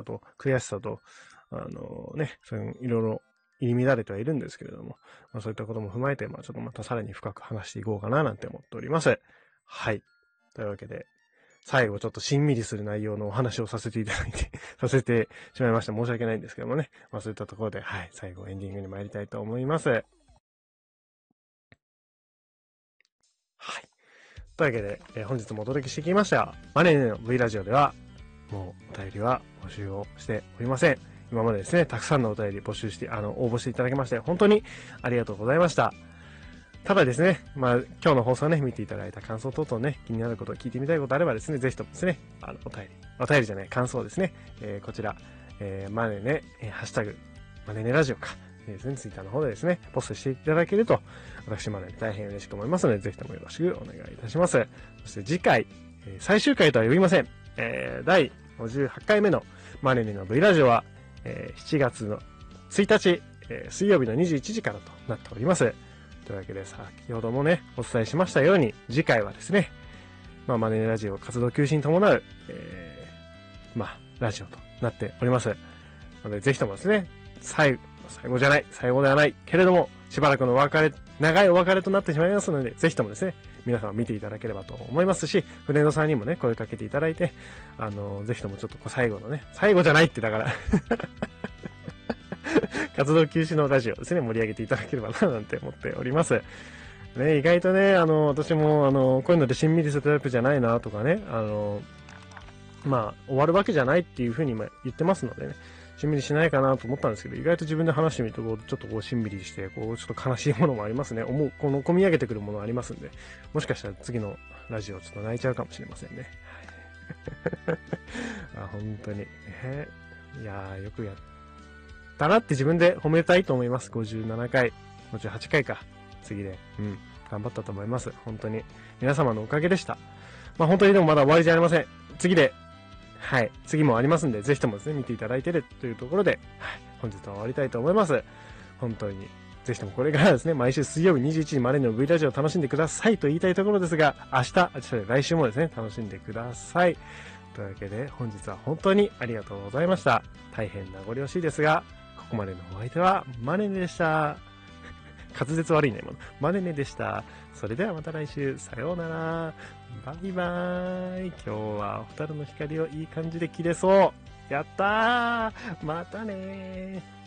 と悔しさと、いろいろ入り乱れてはいるんですけれども、そういったことも踏まえて、ちょっとまたさらに深く話していこうかななんて思っております。はい。というわけで、最後ちょっとしんみりする内容のお話をさせていただいて、させてしまいました。申し訳ないんですけどもね。そういったところで、はい、最後エンディングに参りたいと思います。はい。というわけで、本日もお届けしてきました。マネネの V ラジオでは、もうお便りは募集をしておりません。今までですね、たくさんのお便り募集して、応募していただきまして、本当にありがとうございました。ただですね、今日の放送をね、見ていただいた感想等々ね、気になることを聞いてみたいことあればですね、ぜひともですね、お便りじゃない、感想をですね、こちら、マネネ、ハッシュタグ、マネネラジオか、ですね、ツイッターの方でですね、ポストしていただけると、私マネネ大変嬉しく思いますので、ぜひともよろしくお願いいたします。そして次回、最終回とは呼びません。第58回目のマネネの V ラジオは、7月の1日、水曜日の21時からとなっております。というわけで、先ほどもね、お伝えしましたように、次回はですね、マネネラジオ活動休止に伴う、ラジオとなっております。なので、ぜひともですね、最後ではない、けれども、しばらくの長いお別れとなってしまいますので、ぜひともですね、皆さん見ていただければと思いますし、フレンドさんにもね、声かけていただいて、ぜひともちょっと最後のね、最後じゃないってだから活動休止のラジオですね、盛り上げていただければな、なんて思っております。ね、意外とね、私も、こういうのでしんみりするタイプじゃないな、とかね、終わるわけじゃないっていう風に言ってますのでね、しんみりしないかなと思ったんですけど、意外と自分で話してみると、ちょっとしんみりして、ちょっと悲しいものもありますね。込み上げてくるものありますんで、もしかしたら次のラジオちょっと泣いちゃうかもしれませんね。本当に。いやー、よくやったなって自分で褒めたいと思います。57回、58回か。次で。頑張ったと思います。本当に。皆様のおかげでした。本当にでもまだ終わりじゃありません。次もありますんで、ぜひともですね、見ていただいているというところで、本日は終わりたいと思います。本当に、ぜひともこれからですね、毎週水曜日21時までの V ラジオを楽しんでくださいと言いたいところですが、来週もですね、楽しんでください。というわけで、本日は本当にありがとうございました。大変名残惜しいですが、ここまでのお相手はマネネでした。滑舌悪いね、マネネでした。それではまた来週、さようなら。バイバーイ。今日は蛍の光をいい感じで切れそう。やったー。またねー。